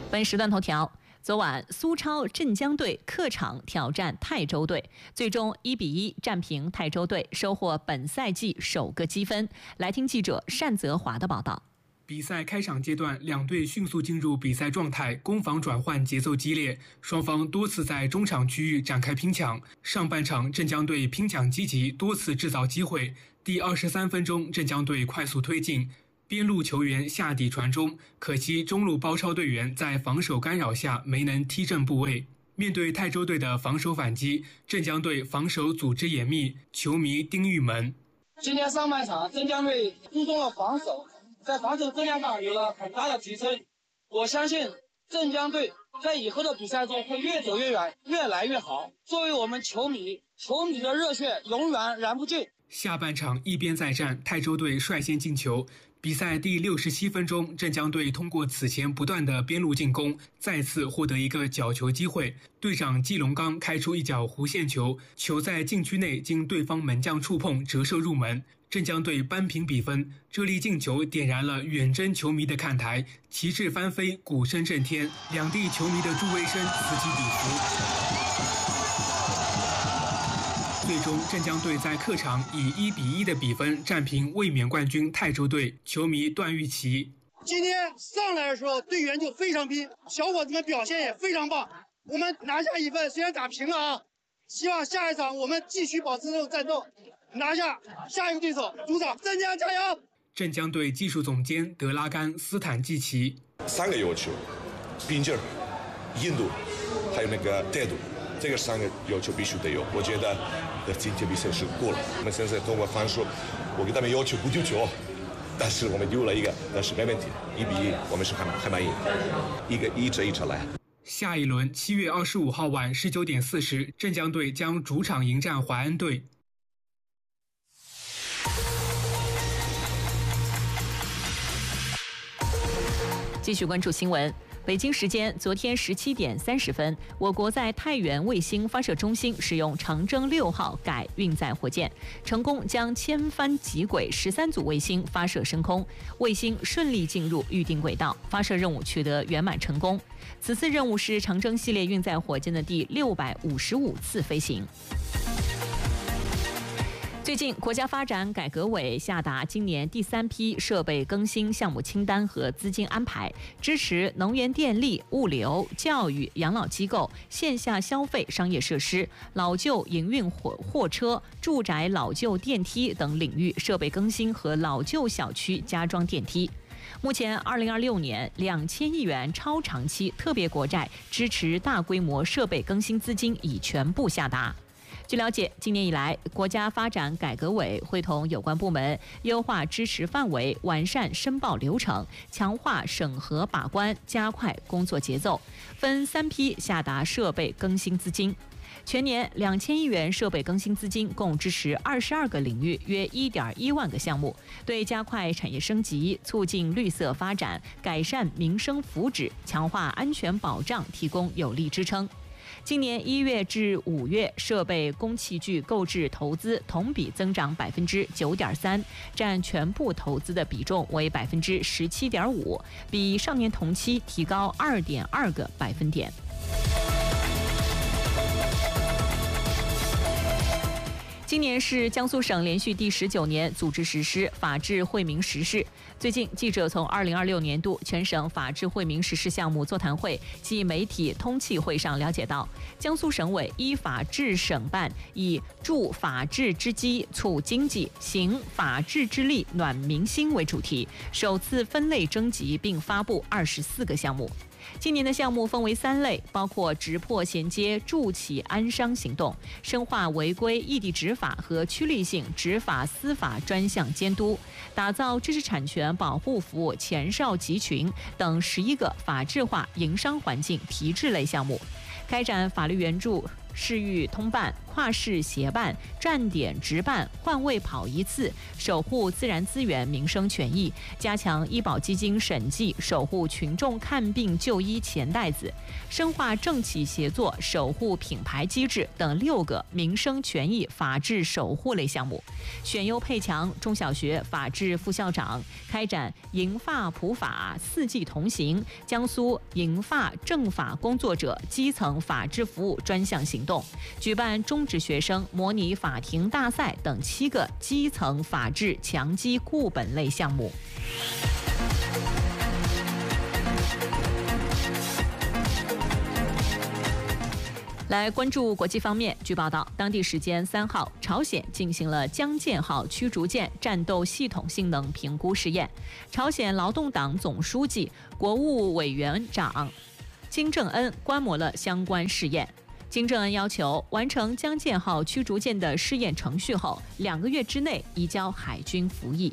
本时段头条：昨晚苏超镇江队客场挑战泰州队，最终1-1战平泰州队，收获本赛季首个积分。来听记者单泽华的报道。 比赛开场阶段，两队迅速进入比赛状态，攻防转换节奏激烈，双方多次在中场区域展开拼抢。上半场，镇江队拼抢积极，多次制造机会。第23分钟，镇江队快速推进，边路球员下底传中，可惜中路包抄队员在防守干扰下没能踢正部位。面对泰州队的防守反击，镇江队防守组织严密，球迷盯玉门。 今天上半场，镇江队注重了防守，在防守质量上有了很大的提升。我相信镇江队在以后的比赛中会越走越远，越来越好。作为我们球迷的热血永远燃不尽。 下半场一边再战，泰州队率先进球。比赛第67分钟，镇江队通过此前不断的边路进攻，再次获得一个角球机会。队长季龙刚开出一脚弧线球，球在禁区内经对方门将触碰折射入门，镇江队扳平比分。这粒进球点燃了远征球迷的看台，旗帜翻飞，鼓声震天，两地球迷的助威声此起彼伏。最终，镇江队在客场以1-1的比分战平卫冕冠军泰州队，球迷段玉琪。 今天上来的时候，队员就非常拼，小伙子们表现也非常棒。我们拿下一分，虽然打平了啊，希望下一场我们继续保持这种战斗，拿下下一个对手。组长，镇江加油！ 镇江队技术总监德拉甘斯坦季奇 ：3个要求，拼劲儿、硬度，还有那个态度。这个3个要求必须得有，我觉得今天比赛是过了。我们现在通过防守，我给他们要求不丢球，但是我们丢了一个，但是没问题，1-1，我们是还满意，一直来。 下一轮7月25号晚19点40，镇江队将主场迎战淮安队。 继续关注新闻。北京时间昨天17点30分，我国在太原卫星发射中心使用长征6号改运载火箭，成功将千帆极轨13组卫星发射升空，卫星顺利进入预定轨道，发射任务取得圆满成功。此次任务是长征系列运载火箭的第655次飞行。最近，国家发展改革委下达今年第3批设备更新项目清单和资金安排，支持能源电力、物流、教育、养老机构、线下消费商业设施、老旧营运货车、住宅老旧电梯等领域设备更新和老旧小区加装电梯。目前，2026年2000亿元超长期特别国债支持大规模设备更新资金已全部下达。据了解，今年以来，国家发展改革委会同有关部门优化支持范围，完善申报流程，强化审核把关，加快工作节奏，分3批下达设备更新资金。全年2000亿元设备更新资金共支持22个领域，约1.1万个项目，对加快产业升级、促进绿色发展、改善民生福祉、强化安全保障提供有力支撑。今年1月至5月，设备工器具购置投资同比增长9.3%，占全部投资的比重为17.5%，比上年同期提高2.2个百分点。今年是江苏省连续第19年组织实施法治惠民实事。最近，记者从2026年度全省法治惠民实事项目座谈会暨媒体通气会上了解到，江苏省委依法治省办以助法治之基促经济，行法治之力暖民心为主题，首次分类征集并发布24个项目。今年的项目分为3类，包括直破衔接助企安商行动、深化违规异地执法和区域性执法司法专项监督、打造知识产权保护服务前哨集群等11个法治化营商环境提质类项目。开展法律援助、事务通办、 跨市协办、站点值办、换位跑一次，守护自然资源民生权益，加强医保基金审计，守护群众看病就医钱袋子，深化政企协作，守护品牌机制等6个民生权益法治守护类项目。选优配强中小学法治副校长开展银发普法4季同行江苏银发政法工作者基层法治服务专项行动，举办中职学生模拟法庭大赛等7个基层法治强基固本类项目。来关注国际方面，据报道，当地时间3号，朝鲜进行了江舰号驱逐舰战斗系统性能评估试验。朝鲜劳动党总书记、国务委员长金正恩观摩了相关试验。金正恩要求完成江舰号驱逐舰的试验程序后，2个月之内移交海军服役。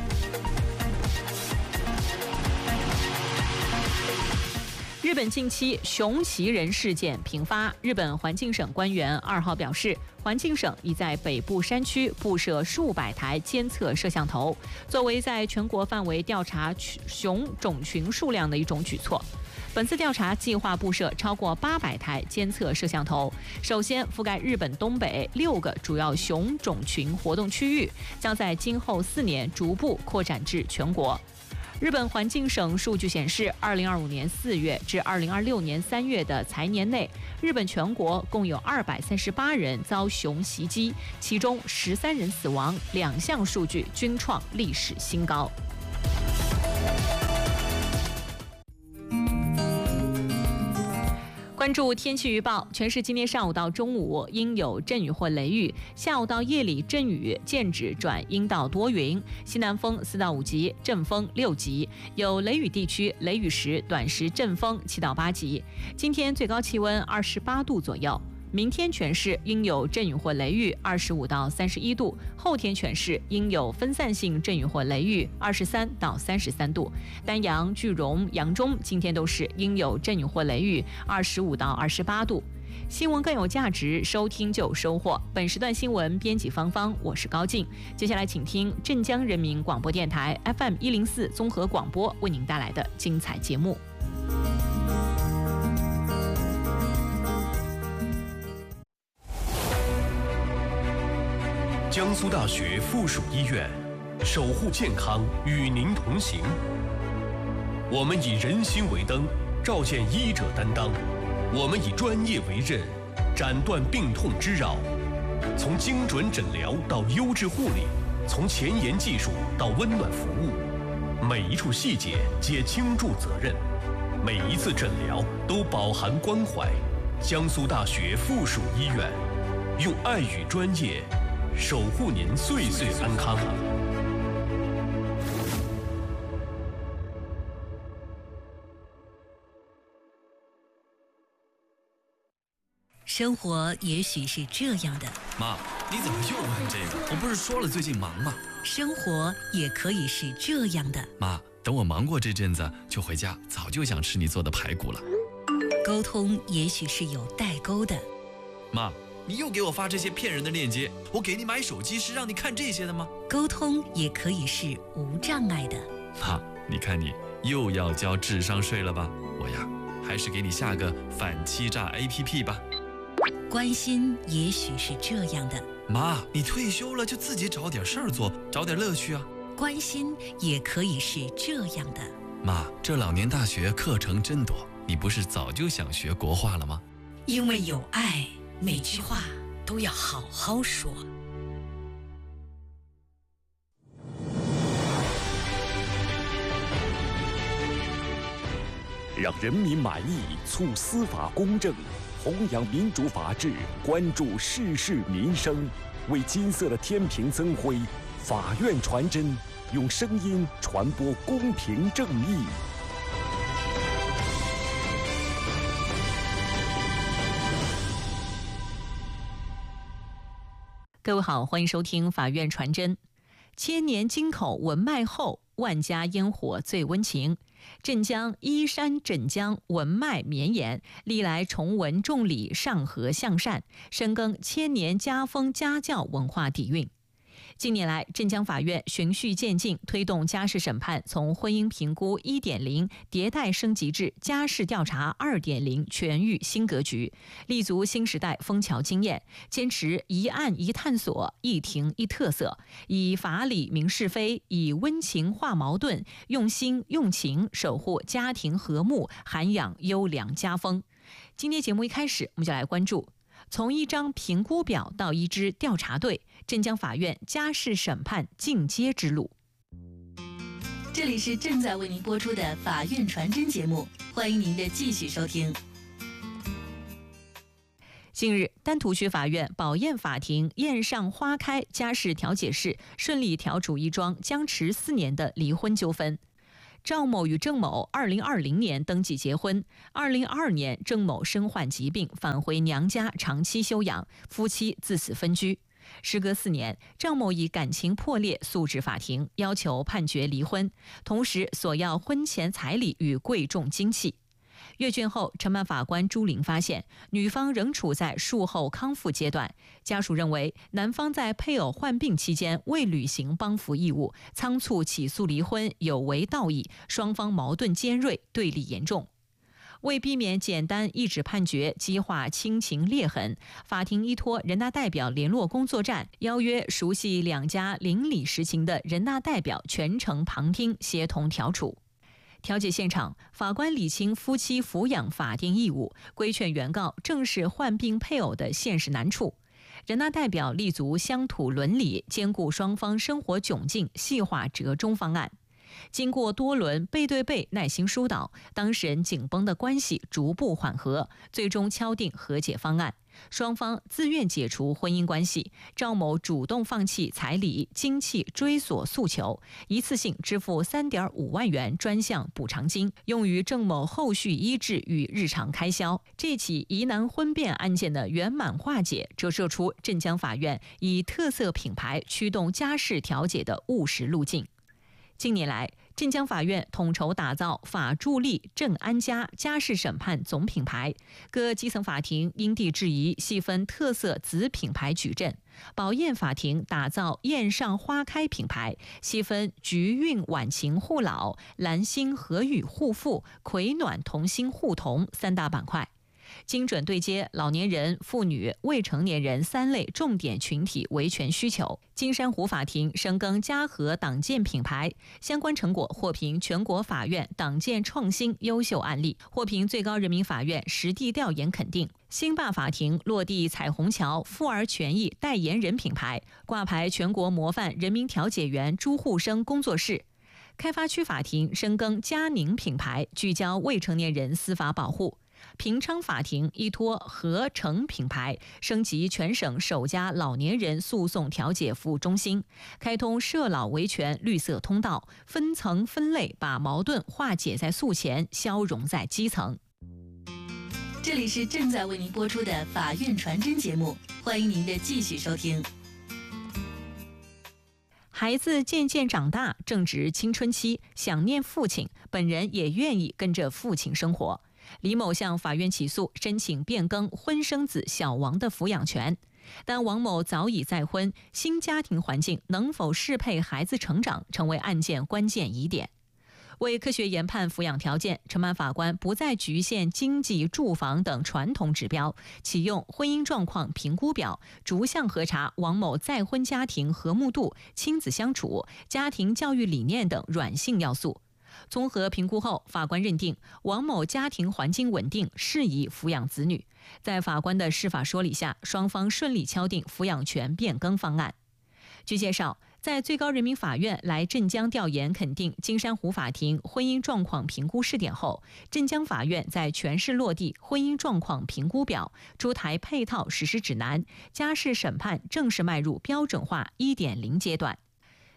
日本近期熊崎人事件频发，日本环境省官员2号表示，环境省已在北部山区布设数百台监测摄像头，作为在全国范围调查熊种群数量的一种举措。本次调查计划布设超过800台监测摄像头，首先覆盖日本东北6个主要熊种群活动区域，将在今后4年逐步扩展至全国。日本环境省数据显示，2025年4月至2026年3月的财年内，日本全国共有238人遭熊袭击，其中13人死亡，2项数据均创历史新高。关注天气预报，全市今天上午到中午阴有阵雨或雷雨，下午到夜里阵雨渐止转阴到多云，西南风4到5级，阵风6级，有雷雨地区雷雨时短时阵风7到8级。今天最高气温28度左右。明天全市应有阵雨或雷雨，25到31度；后天全市应有分散性阵雨或雷雨，23到33度。丹阳、句容、扬中今天都是应有阵雨或雷雨，25到28度。新闻更有价值，收听就有收获。本时段新闻编辑芳芳，我是高静。接下来请听镇江人民广播电台 FM 104综合广播为您带来的精彩节目。 江苏大学附属医院，守护健康，与您同行。我们以人心为灯，照见医者担当；我们以专业为刃，斩断病痛之扰。从精准诊疗到优质护理，从前沿技术到温暖服务，每一处细节皆倾注责任，每一次诊疗都饱含关怀。江苏大学附属医院，用爱与专业守护您岁岁安康。 生活也许是这样的。 妈，你怎么又问这个？我不是说了最近忙吗？ 生活也可以是这样的。 妈，等我忙过这阵子就回家，早就想吃你做的排骨了。 沟通也许是有代沟的。 妈，你又给我发这些骗人的链接，我给你买手机是让你看这些的吗？ 沟通也可以是无障碍的。 妈，你看你又要交智商税了吧？我呀，还是给你下个反欺诈 APP 吧。 关心也许是这样的。 妈，你退休了就自己找点事儿做，找点乐趣啊。 关心也可以是这样的。 妈，这老年大学课程真多，你不是早就想学国画了吗？ 因为有爱，每句话都要好好说。 让人民满意，促司法公正，弘扬民主法治，关注世事民生，为金色的天平增辉。法院传真，用声音传播公平正义。 各位好，欢迎收听法院传真。千年金口文脉后， 万家烟火最温情。镇江依山枕江文脉绵延，历来崇文重礼，上和向善，深耕千年家风家教文化底蕴。近年来，镇江法院循序渐进，推动家事审判从婚姻评估 1.0 迭代升级至家事调查 2.0 全域新格局，立足新时代枫桥经验，坚持一案一探索，一庭一特色，以法理明是非，以温情化矛盾，用心用情守护家庭和睦，涵养优良家风。今天节目一开始，我们就来关注从一张评估表到一支调查队，镇江法院家事审判进阶之路。 这里是正在为您播出的法院传真节目，欢迎您的继续收听。 近日，丹徒区法院宝燕法庭宴上花开家事调解室顺利调处一桩僵持4年的离婚纠纷。赵某与郑某2020年登记结婚，2022年郑某身患疾病返回娘家长期休养，夫妻自此分居。时隔4年，赵某以感情破裂诉至法庭，要求判决离婚，同时索要婚前彩礼与贵重金器。阅卷后，承办法官朱玲发现，女方仍处在术后康复阶段。家属认为，男方在配偶患病期间未履行帮扶义务，仓促起诉离婚，有违道义，双方矛盾尖锐，对立严重。为避免简单一纸判决激化亲情裂痕，法庭依托人大代表联络工作站，邀约熟悉两家邻里实情的人大代表全程旁听，协同调处。调解现场，法官理清夫妻抚养法定义务，规劝原告正视患病配偶的现实难处。人大代表立足乡土伦理，兼顾双方生活窘境，细化折中方案。经过多轮背对背耐心疏导，当事人紧绷的关系逐步缓和，最终敲定和解方案。双方自愿解除婚姻关系，赵某主动放弃彩礼、金器追索诉求，一次性支付3.5万元专项补偿金，用于郑某后续医治与日常开销。这起疑难婚变案件的圆满化解，折射出镇江法院以特色品牌驱动家事调解的务实路径。近年来，镇江法院统筹打造法助力镇安家家事审判总品牌，各基层法庭因地制宜，细分特色子品牌矩阵。宝燕法庭打造宴上花开品牌，细分菊韵晚晴护老、兰心和语护肤、葵暖同心护童3大板块，精准对接老年人、妇女、未成年人3类重点群体维权需求。金山湖法庭深耕家和党建品牌，相关成果获评全国法院党建创新优秀案例，获评最高人民法院实地调研肯定。兴坝法庭落地彩虹桥妇儿权益代言人品牌，挂牌全国模范人民调解员朱护生工作室。开发区法庭深耕佳宁品牌，聚焦未成年人司法保护。平昌法庭依托合成品牌，升级全省首家老年人诉讼调解服务中心，开通涉老维权绿色通道，分层分类把矛盾化解在诉前，消融在基层。 这里是正在为您播出的法院传真节目，欢迎您的继续收听。 孩子渐渐长大，正值青春期，想念父亲，本人也愿意跟着父亲生活。李某向法院起诉，申请变更婚生子小王的抚养权，但王某早已再婚，新家庭环境能否适配孩子成长，成为案件关键疑点。为科学研判抚养条件，承办法官不再局限经济、住房等传统指标，启用婚姻状况评估表，逐项核查王某再婚家庭和睦度、亲子相处、家庭教育理念等软性要素。综合评估后，法官认定王某家庭环境稳定，适宜抚养子女。在法官的释法说理下，双方顺利敲定抚养权变更方案。据介绍，在最高人民法院来镇江调研肯定金山湖法庭婚姻状况评估试点后，镇江法院在全市落地婚姻状况评估表，出台配套实施指南，家事审判正式迈入标准化1.0阶段。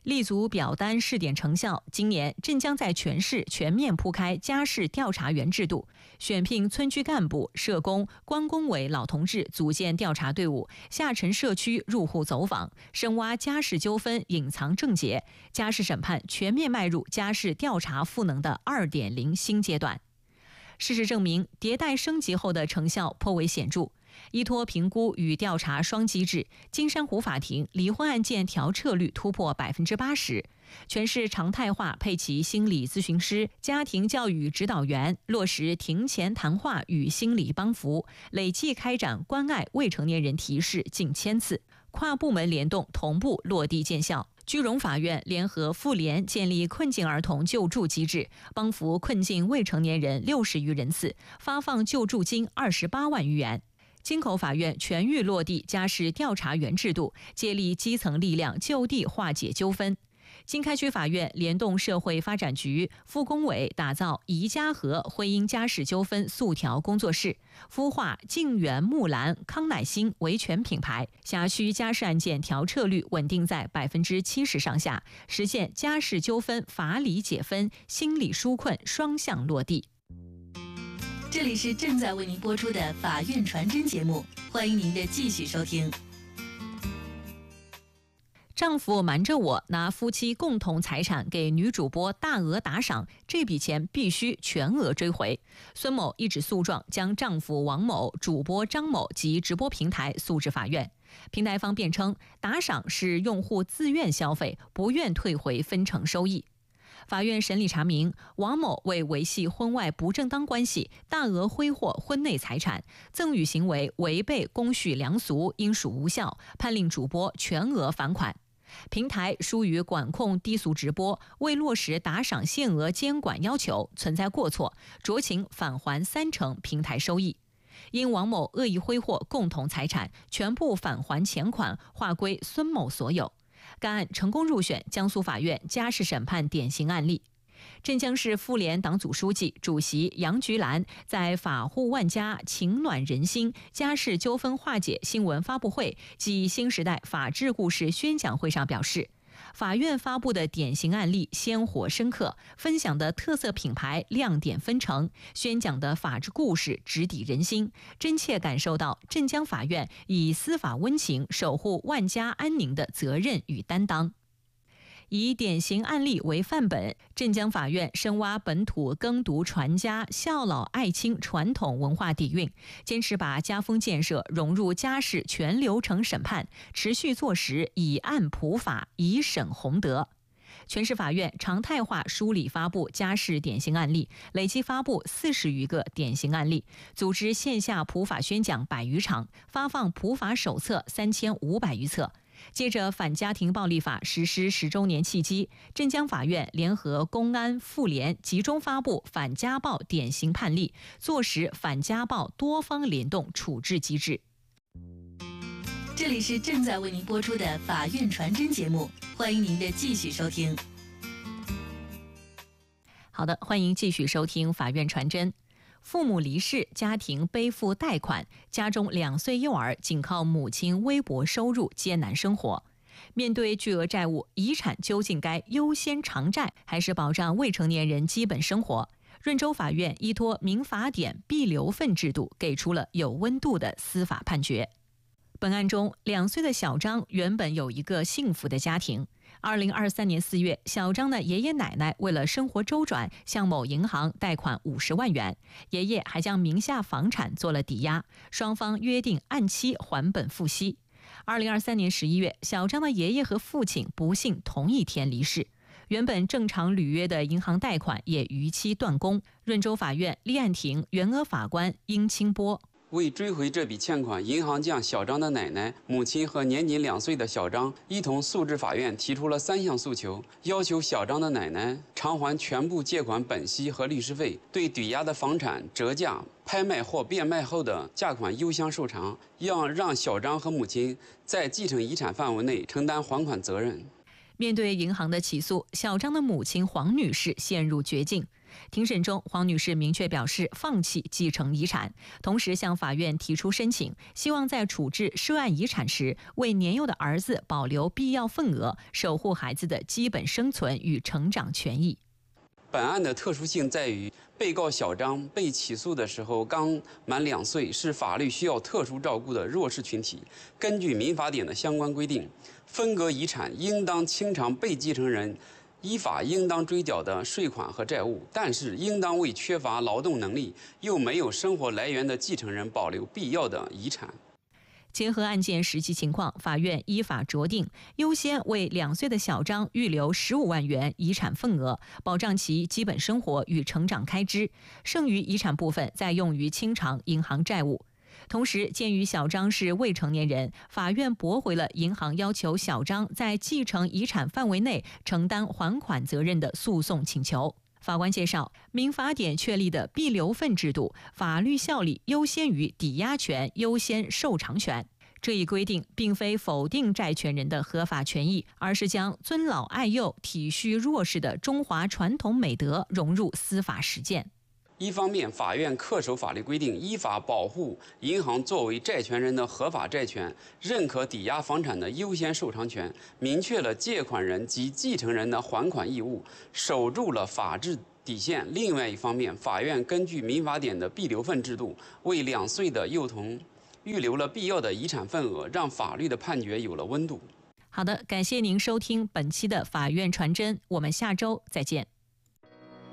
立足表单试点成效，今年镇江在全市全面铺开家事调查员制度，选聘村居干部、社工、关工委老同志组建调查队伍，下沉社区入户走访，深挖家事纠纷隐藏症结，家事审判全面迈入家事调查赋能的 2.0 新阶段。事实证明，迭代升级后的成效颇为显著。依托评估与调查双机制，金山湖法庭离婚案件调撤率突破 80%， 全市常态化配齐心理咨询师、家庭教育指导员，落实庭前谈话与心理帮扶，累计开展关爱未成年人提示近1000次，跨部门联动同步落地见效。居容法院联合妇联建立困境儿童救助机制，帮扶困境未成年人60余人次，发放救助金28万余元。京口法院全域落地家事调查员制度，借力基层力量就地化解纠纷。经开区法院联动社会发展局、妇工委打造宜家和婚姻家事纠纷速调工作室，孵化晋源、木兰、康乃馨维权品牌，辖区家事案件调撤率稳定在70%上下，实现家事纠纷法理解分、心理纾困双向落地。 这里是正在为您播出的法院传真节目，欢迎您的继续收听。 丈夫瞒着我拿夫妻共同财产给女主播大额打赏，这笔钱必须全额追回。孙某一纸诉状将丈夫王某、主播张某及直播平台诉至法院。平台方辩称，打赏是用户自愿消费，不愿退回分成收益。法院审理查明，王某为维系婚外不正当关系，大额挥霍婚内财产，赠与行为违背公序良俗，应属无效，判令主播全额返款。平台疏于管控低俗直播，未落实打赏限额监管要求，存在过错，酌情返还30%平台收益。因王某恶意挥霍共同财产，全部返还钱款，划归孙某所有。该案成功入选江苏法院家事审判典型案例。镇江市妇联党组书记、主席杨菊兰在法护万家、情暖人心家事纠纷化解新闻发布会暨新时代法治故事宣讲会上表示，法院发布的典型案例鲜活深刻，分享的特色品牌亮点纷呈，宣讲的法治故事直抵人心，真切感受到镇江法院以司法温情守护万家安宁的责任与担当。以典型案例为范本，镇江法院深挖本土耕读传家、孝老爱亲传统文化底蕴，坚持把家风建设融入家事全流程审判，持续做实以案普法、以审弘德。全市法院常态化梳理发布家事典型案例，累计发布40余个典型案例，组织线下普法宣讲100余场，发放普法手册3500余册。借着反家庭暴力法实施10周年契机，镇江法院联合公安、妇联集中发布反家暴典型判例，做实反家暴多方联动处置机制。 这里是正在为您播出的法院传真节目，欢迎您的继续收听。 好的，欢迎继续收听法院传真。父母离世，家庭背负贷款，家中2岁幼儿仅靠母亲微薄收入艰难生活。面对巨额债务，遗产究竟该优先偿债，还是保障未成年人基本生活？润州法院依托民法典必留份制度，给出了有温度的司法判决。本案中，2岁的小张原本有一个幸福的家庭。2023年4月，小张的爷爷奶奶为了生活周转，向某银行贷款50万元，爷爷还将名下房产做了抵押，双方约定按期还本付息。2023年11月，小张的爷爷和父亲不幸同一天离世，原本正常履约的银行贷款也逾期断供。润州法院立案庭原额法官殷清波。 为追回这笔欠款，银行将小张的奶奶、母亲和年仅2岁的小张一同诉至法院，提出了3项诉求，要求小张的奶奶偿还全部借款本息和律师费，对抵押的房产折价、拍卖或变卖后的价款优先受偿，要让小张和母亲在继承遗产范围内承担还款责任。 面对银行的起诉，小张的母亲黄女士陷入绝境。 庭审中，黄女士明确表示放弃继承遗产，同时向法院提出申请，希望在处置涉案遗产时，为年幼的儿子保留必要份额，守护孩子的基本生存与成长权益。 本案的特殊性在于，被告小张被起诉的时候刚满2岁，是法律需要特殊照顾的弱势群体。根据民法典的相关规定，分割遗产应当清偿被继承人依法应当追缴的税款和债务，但是应当为缺乏劳动能力又没有生活来源的继承人保留必要的遗产。 结合案件实际情况，法院依法酌定，优先为2岁的小张预留15万元遗产份额，保障其基本生活与成长开支，剩余遗产部分再用于清偿银行债务。同时，鉴于小张是未成年人，法院驳回了银行要求小张在继承遗产范围内承担还款责任的诉讼请求。法官介绍，民法典确立的必留份制度，法律效力优先于抵押权优先受偿权。这一规定并非否定债权人的合法权益，而是将尊老爱幼、体恤弱势的中华传统美德融入司法实践。 一方面，法院恪守法律规定，依法保护银行作为债权人的合法债权，认可抵押房产的优先受偿权，明确了借款人及继承人的还款义务，守住了法治底线。另外一方面，法院根据民法典的必留份制度，为2岁的幼童预留了必要的遗产份额，让法律的判决有了温度。 好的，感谢您收听本期的法院传真，我们下周再见。